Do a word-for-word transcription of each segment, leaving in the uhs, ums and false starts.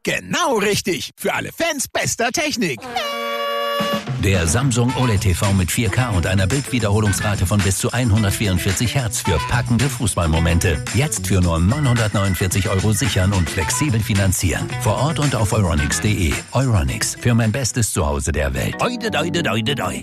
Genau richtig. Für alle Fans bester Technik. Der Samsung O L E D T V mit vier K und einer Bildwiederholungsrate von bis zu hundertvierundvierzig Hertz für packende Fußballmomente. Jetzt für nur neunhundertneunundvierzig Euro sichern und flexibel finanzieren. Vor Ort und auf euronics punkt de. Euronics, für mein bestes Zuhause der Welt. Oide, oide, oide, oide.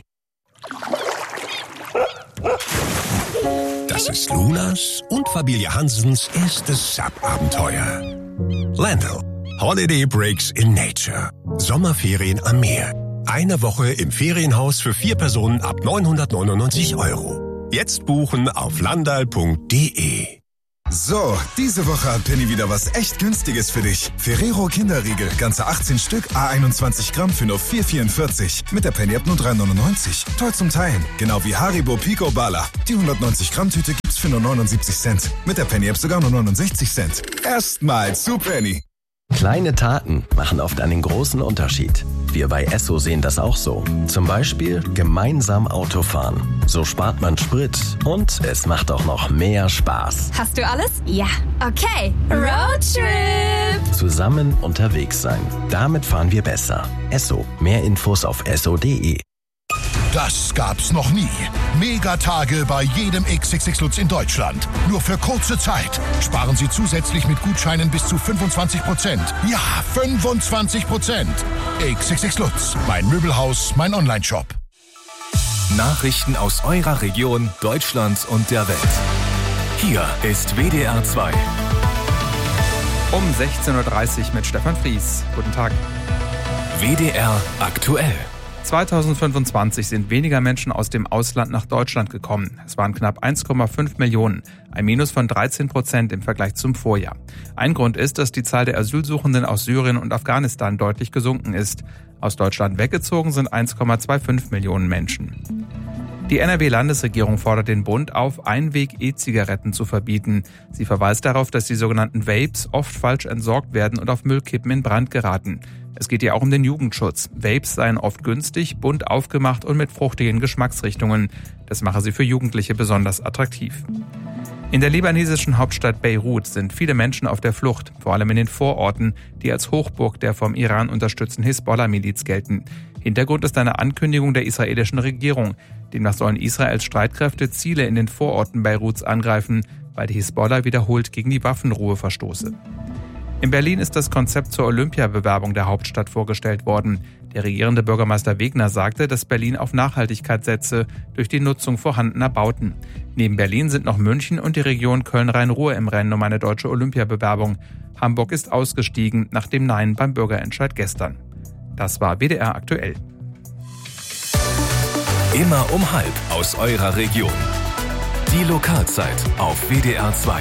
Das ist Lunas und Familie Hansens erstes Sub-Abenteuer. Lando, Holiday Breaks in Nature. Sommerferien am Meer. Eine Woche im Ferienhaus für vier Personen ab neunhundertneunundneunzig Euro. Jetzt buchen auf landal punkt de. So, diese Woche hat Penny wieder was echt Günstiges für dich. Ferrero Kinderriegel, ganze achtzehn Stück, à einundzwanzig Gramm für nur vier vierundvierzig. Mit der Penny-App nur drei neunundneunzig. Toll zum Teilen. Genau wie Haribo Pico Bala. Die hundertneunzig Gramm Tüte gibt's für nur neunundsiebzig Cent. Mit der Penny-App sogar nur neunundsechzig Cent. Erstmal zu Penny. Kleine Taten machen oft einen großen Unterschied. Wir bei Esso sehen das auch so. Zum Beispiel gemeinsam Auto fahren. So spart man Sprit und es macht auch noch mehr Spaß. Hast du alles? Ja. Okay. Roadtrip! Zusammen unterwegs sein. Damit fahren wir besser. Esso. Mehr Infos auf esso punkt de. Das gab's noch nie. Megatage bei jedem X X X Lutz in Deutschland. Nur für kurze Zeit. Sparen Sie zusätzlich mit Gutscheinen bis zu fünfundzwanzig Prozent. Ja, fünfundzwanzig Prozent. X X X Lutz. Mein Möbelhaus, mein Onlineshop. Nachrichten aus eurer Region, Deutschland und der Welt. Hier ist W D R zwei. Um sechzehn Uhr dreißig mit Stefan Fries. Guten Tag. W D R aktuell. zweitausendfünfundzwanzig sind weniger Menschen aus dem Ausland nach Deutschland gekommen. Es waren knapp eins Komma fünf Millionen, ein Minus von dreizehn Prozent im Vergleich zum Vorjahr. Ein Grund ist, dass die Zahl der Asylsuchenden aus Syrien und Afghanistan deutlich gesunken ist. Aus Deutschland weggezogen sind eins Komma fünfundzwanzig Millionen Menschen. Die N R W-Landesregierung fordert den Bund auf, Einweg-E-Zigaretten zu verbieten. Sie verweist darauf, dass die sogenannten Vapes oft falsch entsorgt werden und auf Müllkippen in Brand geraten. Es geht ja auch um den Jugendschutz. Vapes seien oft günstig, bunt aufgemacht und mit fruchtigen Geschmacksrichtungen. Das mache sie für Jugendliche besonders attraktiv. In der libanesischen Hauptstadt Beirut sind viele Menschen auf der Flucht, vor allem in den Vororten, die als Hochburg der vom Iran unterstützten Hisbollah-Miliz gelten. Hintergrund ist eine Ankündigung der israelischen Regierung. Demnach sollen Israels Streitkräfte Ziele in den Vororten Beiruts angreifen, weil die Hisbollah wiederholt gegen die Waffenruhe verstoße. In Berlin ist das Konzept zur Olympiabewerbung der Hauptstadt vorgestellt worden. Der regierende Bürgermeister Wegner sagte, dass Berlin auf Nachhaltigkeit setze durch die Nutzung vorhandener Bauten. Neben Berlin sind noch München und die Region Köln-Rhein-Ruhr im Rennen um eine deutsche Olympiabewerbung. Hamburg ist ausgestiegen nach dem Nein beim Bürgerentscheid gestern. Das war W D R aktuell. Immer um halb aus eurer Region. Die Lokalzeit auf W D R zwei.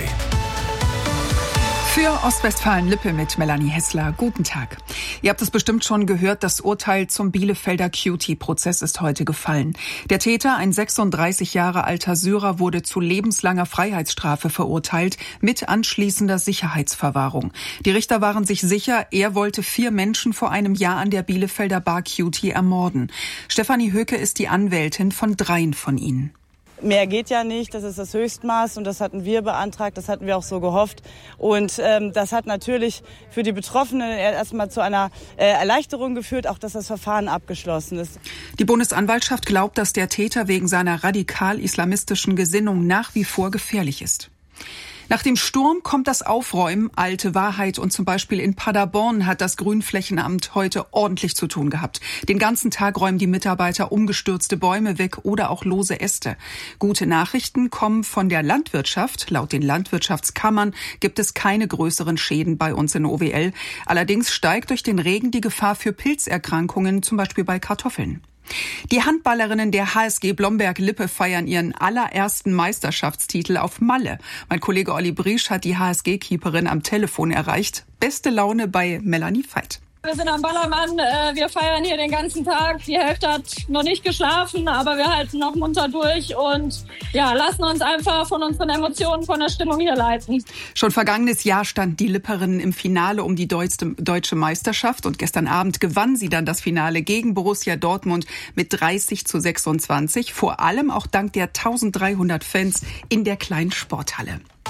Für Ostwestfalen-Lippe mit Melanie Hessler. Guten Tag. Ihr habt es bestimmt schon gehört, das Urteil zum Bielefelder Cutie-Prozess ist heute gefallen. Der Täter, ein sechsunddreißig Jahre alter Syrer, wurde zu lebenslanger Freiheitsstrafe verurteilt mit anschließender Sicherheitsverwahrung. Die Richter waren sich sicher, er wollte vier Menschen vor einem Jahr an der Bielefelder Bar Cutie ermorden. Stefanie Höke ist die Anwältin von dreien von ihnen. Mehr geht ja nicht, das ist das Höchstmaß und das hatten wir beantragt, das hatten wir auch so gehofft. Und ähm, das hat natürlich für die Betroffenen erstmal zu einer äh, Erleichterung geführt, auch dass das Verfahren abgeschlossen ist. Die Bundesanwaltschaft glaubt, dass der Täter wegen seiner radikal-islamistischen Gesinnung nach wie vor gefährlich ist. Nach dem Sturm kommt das Aufräumen, alte Wahrheit, und zum Beispiel in Paderborn hat das Grünflächenamt heute ordentlich zu tun gehabt. Den ganzen Tag räumen die Mitarbeiter umgestürzte Bäume weg oder auch lose Äste. Gute Nachrichten kommen von der Landwirtschaft. Laut den Landwirtschaftskammern gibt es keine größeren Schäden bei uns in O W L. Allerdings steigt durch den Regen die Gefahr für Pilzerkrankungen, zum Beispiel bei Kartoffeln. Die Handballerinnen der H S G Blomberg-Lippe feiern ihren allerersten Meisterschaftstitel auf Malle. Mein Kollege Olli Briesch hat die H S G-Keeperin am Telefon erreicht. Beste Laune bei Melanie Veit. Wir sind am Ballermann, wir feiern hier den ganzen Tag. Die Hälfte hat noch nicht geschlafen, aber wir halten noch munter durch und ja, lassen uns einfach von unseren Emotionen, von der Stimmung hier leiten. Schon vergangenes Jahr stand die Lipperinnen im Finale um die deutsche Meisterschaft und gestern Abend gewann sie dann das Finale gegen Borussia Dortmund mit dreißig zu sechsundzwanzig, vor allem auch dank der dreizehnhundert Fans in der kleinen Sporthalle.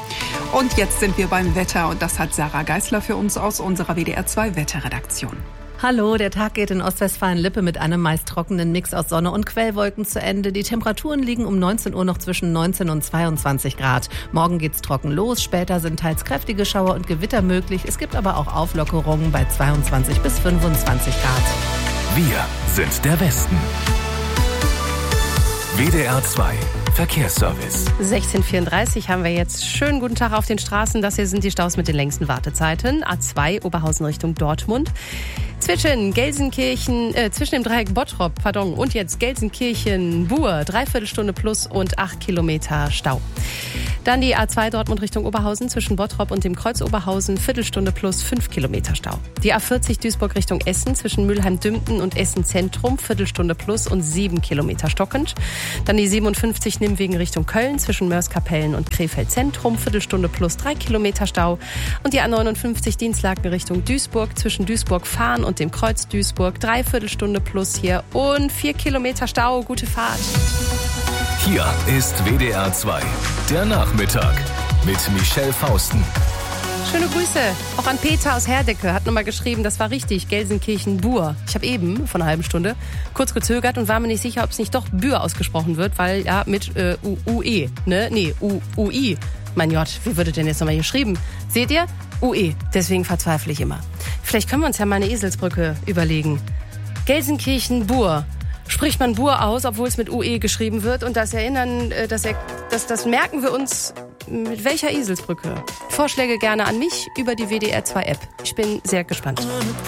Und jetzt sind wir beim Wetter und das hat Sarah Geisler für uns aus unserer W D R zwei Wetterredaktion. Hallo, der Tag geht in Ostwestfalen-Lippe mit einem meist trockenen Mix aus Sonne und Quellwolken zu Ende. Die Temperaturen liegen um neunzehn Uhr noch zwischen neunzehn und zweiundzwanzig Grad. Morgen geht's trocken los, später sind teils kräftige Schauer und Gewitter möglich. Es gibt aber auch Auflockerungen bei zweiundzwanzig bis fünfundzwanzig Grad. Wir sind der Westen. W D R zwei Verkehrsservice. sechzehn Uhr vierunddreißig haben wir jetzt. Schönen guten Tag auf den Straßen. Das hier sind die Staus mit den längsten Wartezeiten. A zwei Oberhausen Richtung Dortmund. Zwischen Gelsenkirchen, äh, zwischen dem Dreieck Bottrop, pardon, und jetzt Gelsenkirchen, Buhr, dreiviertel Stunde plus und acht Kilometer Stau. Dann die A zwei Dortmund Richtung Oberhausen zwischen Bottrop und dem Kreuz Oberhausen, Viertelstunde plus fünf Kilometer Stau. Die A vierzig Duisburg Richtung Essen zwischen Mülheim-Dümpten und Essen Zentrum, Viertelstunde plus und sieben Kilometer stockend. Dann die siebenundfünfzig Nimwegen Richtung Köln zwischen Mörs-Kapellen und Krefeld Zentrum, Viertelstunde plus drei Kilometer Stau. Und die A neunundfünfzig Dienstlaken Richtung Duisburg zwischen Duisburg-Fahn und dem Kreuz Duisburg, Dreiviertelstunde plus hier und vier Kilometer Stau. Gute Fahrt. Hier ist W D R zwei, der Nachmittag mit Michelle Fausten. Schöne Grüße auch an Peter aus Herdecke, hat nochmal geschrieben, das war richtig, Gelsenkirchen-Buhr. Ich habe eben, vor einer halben Stunde, kurz gezögert und war mir nicht sicher, ob es nicht doch Buhr ausgesprochen wird, weil ja mit äh, U E, ne? Nee, U U I. Mein Gott, wie würde denn jetzt nochmal geschrieben? Seht ihr? U E, deswegen verzweifle ich immer. Vielleicht können wir uns ja mal eine Eselsbrücke überlegen. Gelsenkirchen-Buhr. Spricht man Buhr aus, obwohl es mit U E geschrieben wird. Und das erinnern, das, das, das merken wir uns mit welcher Eselsbrücke. Vorschläge gerne an mich über die W D R zwei App. Ich bin sehr gespannt.